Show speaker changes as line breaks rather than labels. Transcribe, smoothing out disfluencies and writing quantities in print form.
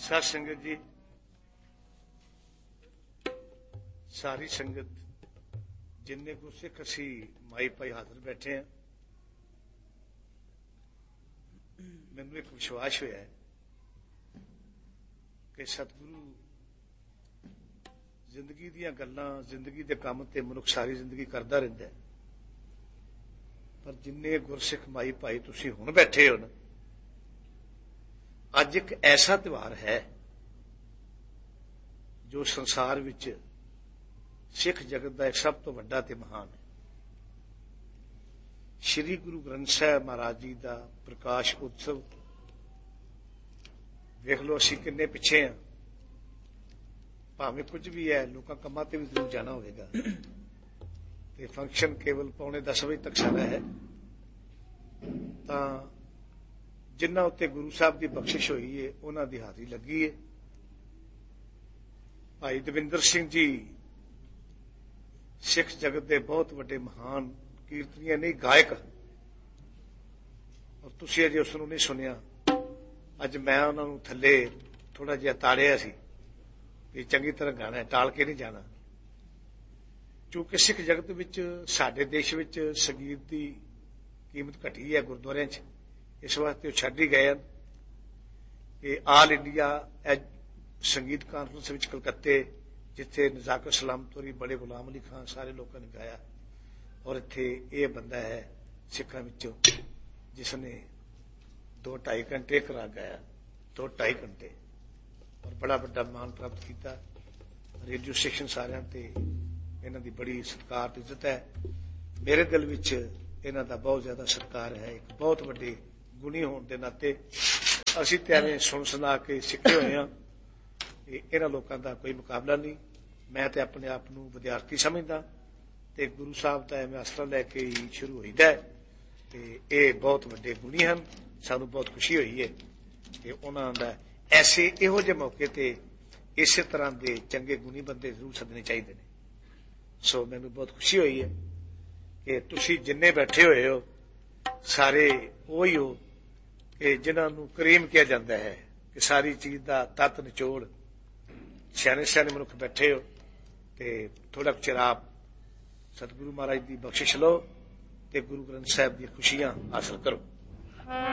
साध संगत जी, सारी संगत जिन्ने गुरसिख असी माई भाई हाजिर बैठे हैं, मैनू एक विश्वास होया है कि सतगुरु जिंदगी दियां गल्लां, जिंदगी दे काम ते मनुख सारी जिंदगी करदा रहिंदा है। पर जिन्ने गुरसिख माई भाई तुसीं हुण बैठे हो ना, अज एक ऐसा त्योहार है जो संसार विच सिख जगत का एक सब तो वड्डा ते महान है। श्री गुरु ग्रंथ साहिब महाराज जी का प्रकाश उत्सव देख लो, असीं किन्ने पिछे हैं। भावें कुछ भी है, लोकां कम्मां ते भी जरूर जाना होगा ते फंक्शन केवल 9:45 बजे तक सारा है। तां जिन्ना उत्ते गुरु साहब की बख्शिश हुई है, उन्हां दी हाज़री लगी है। भाई दविंदर सिंह जी सिख जगत के बहुत वड्डे महान कीर्तनीय नहीं, गायक, और तुसीं अजे उसनूं नहीं सुनिया। अज मैं उन्होंने थले थोड़ा जिहा ताड़िया सी कि चंगी तरह गाना है, टाल के नहीं जाना। क्योंकि सिख जगत विच साडे देश विच संगीत की कीमत घटी है गुरुद्वारियां च, इस वास्ते छड्ड ही गए कि आल इंडिया संगीत कानफ्रेंस विच कलकत्ते, जिथे नजाकत सलामतोरी, बड़े गुलाम अली खान, सारे लोगों ने गाया, और इत्थे यह बंदा है सिखां विचों जिसने 2-2.5 घंटे करा गाया, 2-2.5 घंटे, और बड़ा बड़ा मान प्राप्त किया। रेडियो स्टेशन सारियां ते इन्हां दी बड़ी सत्कार ते इज्जत है। मेरे दिल विच इन्हां दा बहुत ज्यादा सत्कार है। एक बहुत वड्डे गुणी होने के नाते असीं ते एवें सुन सुना के सिखे होए हां, इन्हां लोकां दा कोई मुकाबला नहीं। मैं ते अपने आप नूं विद्यार्थी समझदा ते गुरु साहब दा एवें आसरा लैके ही शुरू होईदा है ते ये बहुत वड्डे गुणी हन। सानूं बहुत खुशी हुई है कि उन्हां दा ऐसे इहो जिहे मौके ते इसे तरह के चंगे गुणी बंदे जरूर सदने चाहिए ने। सो मैनूं बहुत खुशी हुई है कि तुसीं जिन्ने बैठे हुए हो सारे वही हो कि जिन्हां नूं करीम किया जाता है, कि सारी चीज का तत निचोड़ सियाने सियाने मनुख बैठे हो। ते थोड़ा चिर आप सतगुरु महाराज की बख्शिश लो ते गुरु ग्रंथ साहिब दी खुशियां हासिल करो।